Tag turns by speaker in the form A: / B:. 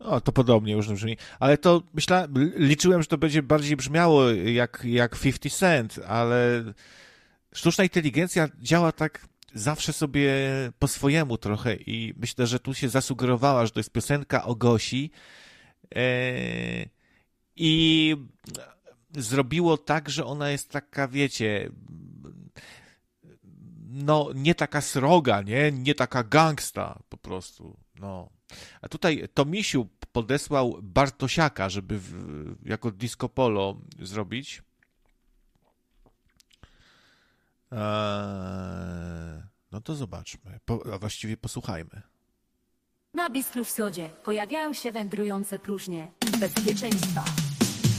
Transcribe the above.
A: O, to podobnie już brzmi. Ale to liczyłem, że to będzie bardziej brzmiało jak 50 Cent, ale sztuczna inteligencja działa tak zawsze sobie po swojemu trochę i myślę, że tu się zasugerowała, że to jest piosenka o Gosi i zrobiło tak, że ona jest taka, wiecie, no nie taka sroga, nie taka gangsta po prostu, no. A tutaj Tomisiu podesłał Bartosiaka, żeby jako disco polo zrobić. No to zobaczmy, a właściwie posłuchajmy.
B: Na Bistru Wschodzie pojawiają się wędrujące próżnie bezpieczeństwa.